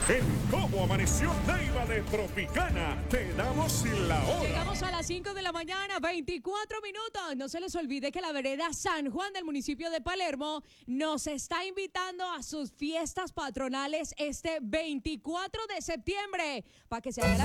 En Cómo Amaneció Neiva de Tropicana, te damos la hora. Llegamos a las 5 de la mañana, 24 minutos. No se les olvide que la vereda San Juan del municipio de Palermo nos está invitando a sus fiestas patronales este 24 de septiembre para que se haga la